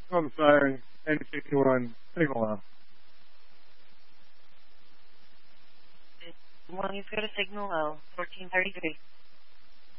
I'm sorry. N61, signal off. One, you've got a signal low, 1433.